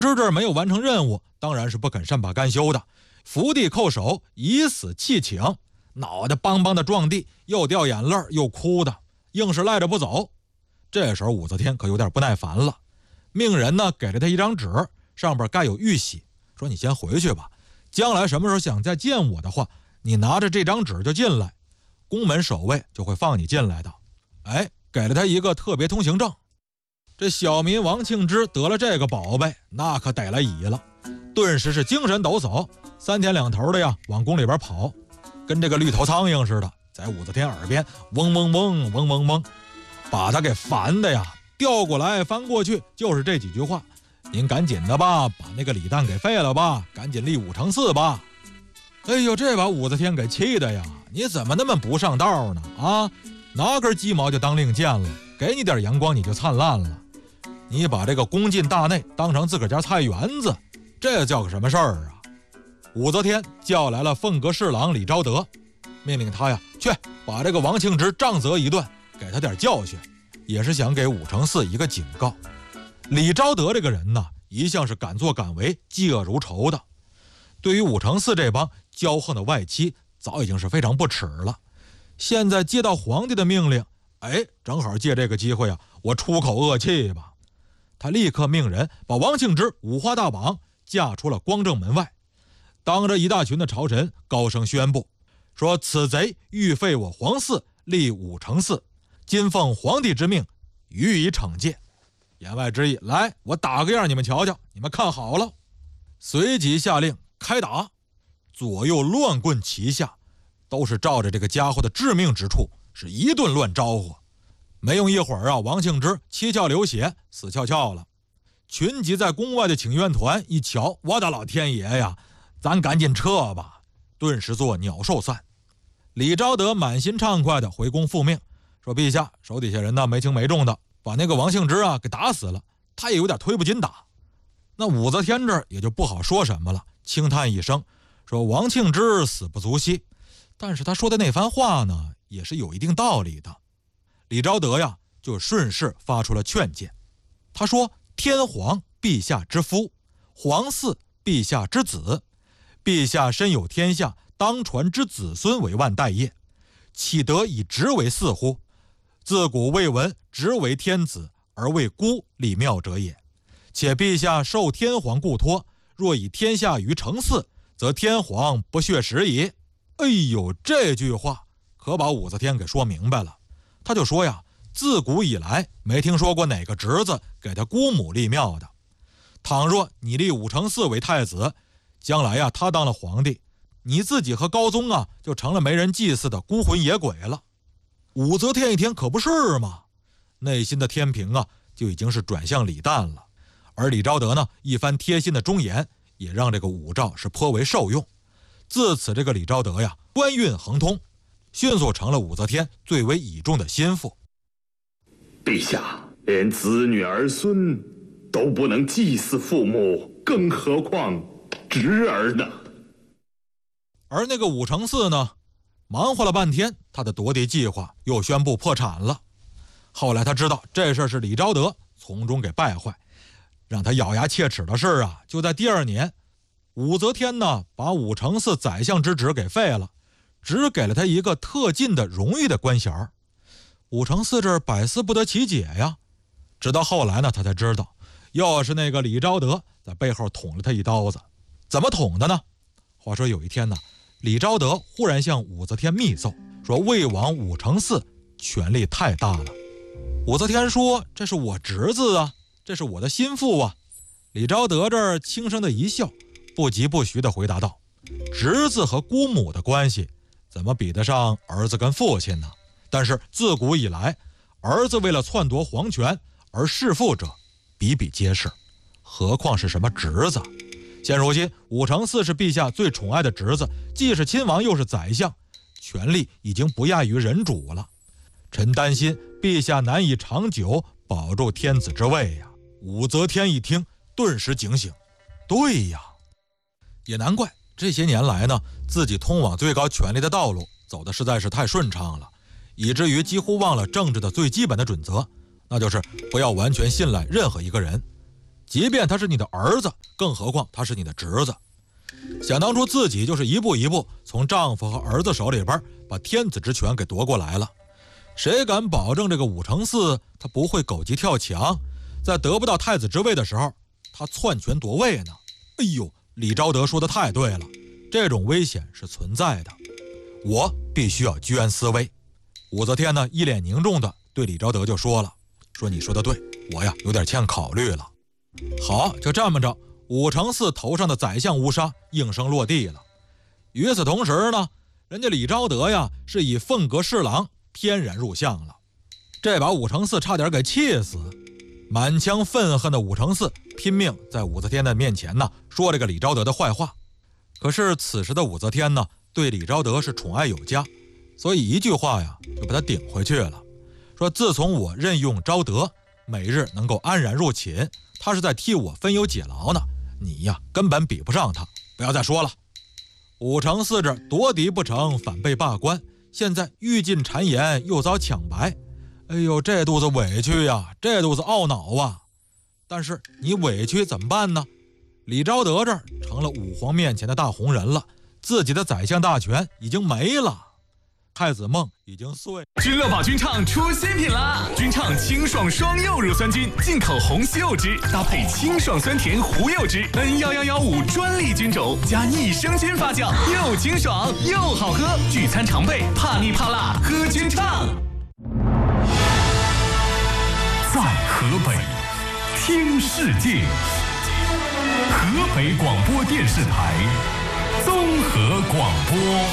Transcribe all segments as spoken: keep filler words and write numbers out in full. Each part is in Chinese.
知这没有完成任务，当然是不肯善罢甘休的，伏地叩首，以死泣请，脑袋梆梆的撞地，又掉眼泪又哭的，硬是赖着不走。这时候武则天可有点不耐烦了，命人呢给了他一张纸，上边盖有玉玺，说你先回去吧，将来什么时候想再见我的话，你拿着这张纸就进来，宫门守卫就会放你进来的。哎，给了他一个特别通行证。这小民王庆之得了这个宝贝，那可得了乙了，顿时是精神抖擞，三天两头的呀往宫里边跑，跟这个绿头苍蝇似的，在武则天耳边嗡嗡嗡嗡嗡嗡，把他给烦的呀，调过来翻过去就是这几句话：您赶紧的吧，把那个李旦给废了吧，赶紧立武承嗣吧。哎呦，这把武则天给气的呀，你怎么那么不上道呢？啊，拿根鸡毛就当令箭了，给你点阳光你就灿烂了。你把这个宫禁大内当成自个儿家菜园子，这叫个什么事儿啊？武则天叫来了凤阁侍郎李昭德，命令他呀去把这个王庆之杖责一顿，给他点教训，也是想给武承嗣一个警告。李昭德这个人呢，一向是敢作敢为，嫉恶如仇的，对于武承嗣这帮骄横的外戚，早已经是非常不耻了。现在接到皇帝的命令，哎，正好借这个机会啊，我出口恶气吧。他立刻命人把王庆之五花大绑，架出了光正门外，当着一大群的朝臣高声宣布，说此贼欲废我皇嗣，立武承嗣，今奉皇帝之命予以惩戒。言外之意，来，我打个样你们瞧瞧，你们看好了。随即下令开打，左右乱棍齐下，都是照着这个家伙的致命之处是一顿乱招呼。没用一会儿啊，王庆之七窍流血，死翘翘了。群集在宫外的请愿团一瞧，我的老天爷呀，咱赶紧撤吧，顿时做鸟兽散。李昭德满心畅快地回宫复命，说陛下，手底下人呢没轻没重的把那个王庆之啊给打死了，他也有点推不进打。那武则天这儿也就不好说什么了，轻叹一声，说王庆之死不足惜，但是他说的那番话呢，也是有一定道理的。李昭德呀，就顺势发出了劝谏。他说：天皇陛下之夫，皇嗣陛下之子，陛下身有天下，当传之子孙为万代业，岂得以直为嗣乎？自古未闻直为天子而为孤立庙者也。且陛下受天皇故托，若以天下于承嗣，则天皇不血食矣。哎呦，这句话可把武则天给说明白了。他就说呀，自古以来没听说过哪个侄子给他姑母立庙的。倘若你立武承嗣为太子，将来呀他当了皇帝，你自己和高宗啊就成了没人祭祀的孤魂野鬼了。武则天一听可不是嘛，内心的天平啊就已经是转向李旦了。而李昭德呢一番贴心的忠言，也让这个武曌是颇为受用。自此这个李昭德呀官运亨通，迅速成了武则天最为倚重的心腹。 陛下连子女儿孙都不能祭祀父母，更何况侄儿呢？ 而那个武承嗣呢，忙活了半天，他的夺嫡计划又宣布破产了。后来他知道这事是李昭德从中给败坏，让他咬牙切齿的事啊，就在第二年，武则天呢把武承嗣宰相之职给废了，只给了他一个特进的荣誉的官衔。武承嗣这儿百思不得其解呀，直到后来呢，他才知道，又是那个李昭德在背后捅了他一刀子。怎么捅的呢？话说有一天呢，李昭德忽然向武则天密奏，说魏王武承嗣权力太大了。武则天说：“这是我侄子啊，这是我的心腹啊。”李昭德这儿轻声的一笑，不疾不徐地回答道：“侄子和姑母的关系，怎么比得上儿子跟父亲呢？但是自古以来，儿子为了篡夺皇权而弑父者比比皆是，何况是什么侄子？现如今武承嗣是陛下最宠爱的侄子，既是亲王又是宰相，权力已经不亚于人主了。臣担心陛下难以长久保住天子之位呀。”武则天一听，顿时警醒，对呀，也难怪这些年来呢，自己通往最高权力的道路走得实在是太顺畅了，以至于几乎忘了政治的最基本的准则，那就是不要完全信赖任何一个人。 即便他是你的儿子，更何况他是你的侄子。想当初自己就是一步一步从丈夫和儿子手里边把天子之权给夺过来了，谁敢保证这个武承嗣他不会狗急跳墙，在得不到太子之位的时候他篡权夺位呢？哎呦，李昭德说的太对了，这种危险是存在的，我必须要居安思危。武则天呢一脸凝重的对李昭德就说了，说你说的对，我呀有点欠考虑了。好，就这么着，武承嗣头上的宰相乌纱应声落地了。与此同时呢，人家李昭德呀是以凤阁侍郎翩然入相了，这把武承嗣差点给气死。满腔愤恨的武承嗣拼命在武则天的面前呢说这个李昭德的坏话。可是此时的武则天呢对李昭德是宠爱有加，所以一句话呀就把他顶回去了，说自从我任用昭德，每日能够安然入寝，他是在替我分忧解劳呢，你呀根本比不上他，不要再说了。武承嗣这夺嫡不成，反被罢官，现在欲进谗言，又遭抢白，哎呦，这肚子委屈呀，这肚子懊恼啊。但是你委屈怎么办呢？李昭德这儿成了武皇面前的大红人了，自己的宰相大权已经没了，太子梦已经碎。 君乐宝君畅出新品啦！君畅清爽双柚乳酸菌，进口红西柚汁搭配清爽酸甜胡柚汁 N 一一一五专利菌种加益生菌发酵，又清爽又好喝，聚餐常备，怕腻怕辣喝君畅。 在河北听世界，河北广播电视台综合广播。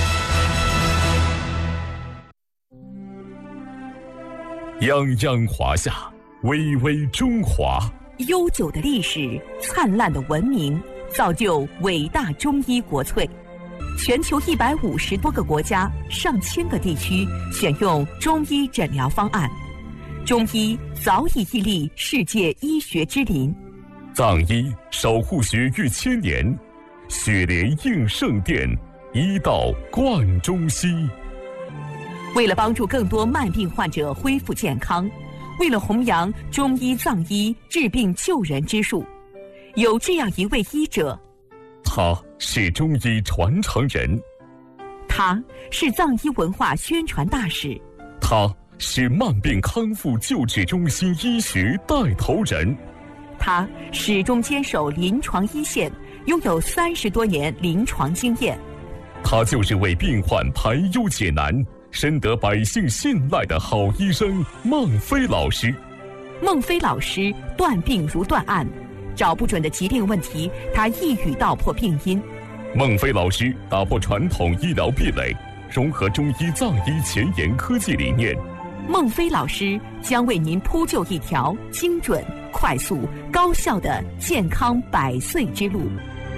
泱泱华夏，巍巍中华。 悠久的历史，灿烂的文明，造就伟大中医国粹。全球一百五十多个国家、上千个地区选用中医诊疗方案。中医早已屹立世界医学之林。 藏医守护学逾千年，血莲应圣殿，医道贯中西。 为了帮助更多慢病患者恢复健康，为了弘扬中医藏医治病救人之术，有这样一位医者， 他是中医传承人， 他是藏医文化宣传大使， 他是慢病康复救治中心医学带头人， 他始终坚守临床一线，拥有三十多年临床经验。 他就是为病患排忧解难，深得百姓信赖的好医生孟非老师。 孟非老师断病如断案，找不准的疾病问题，他一语道破病因。 孟非老师打破传统医疗壁垒，融合中医藏医前沿科技理念。 孟非老师将为您铺就一条精准、快速、高效的健康百岁之路。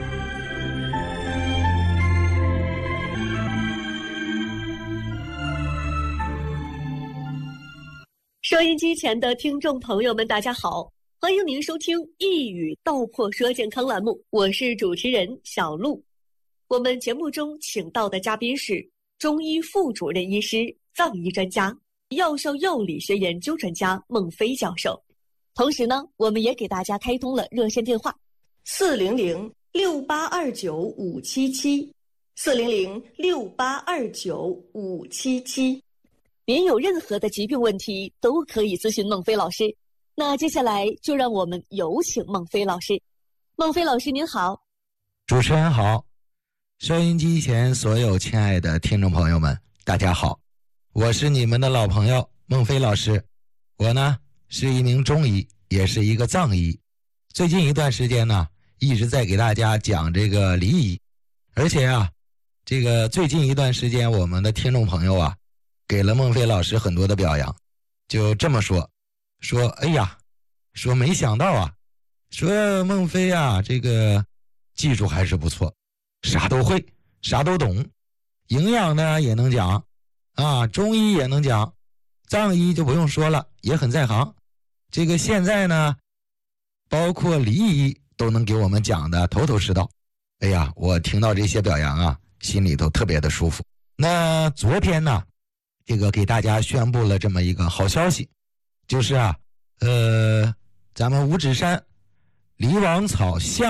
收音机前的听众朋友们，大家好，欢迎您收听一语道破说健康栏目，我是主持人小璐。我们节目中请到的嘉宾是中医副主任医师、藏医专家、药效药理学研究专家孟非教授。同时呢，我们也给大家开通了热线电话四零零六八二九五七七，四零零六八二九五七七。您有任何的疾病问题都可以咨询孟非老师。那接下来就让我们有请孟非老师。孟非老师您好。 主持人好，收音机前所有亲爱的听众朋友们，大家好，我是你们的老朋友孟非老师。我呢是一名中医，也是一个藏医。最近一段时间呢，一直在给大家讲这个梨医，而且啊，这个最近一段时间我们的听众朋友啊，给了孟非老师很多的表扬，就这么说，说哎呀，说没想到啊，说孟非啊，这个技术还是不错，啥都会，啥都懂，营养呢也能讲，啊，中医也能讲，藏医就不用说了，也很在行。这个现在呢，包括梨医都能给我们讲的头头是道。哎呀，我听到这些表扬啊，心里头特别的舒服。那昨天呢，这个给大家宣布了这么一个好消息，就是啊，呃，咱们五指山梨王草象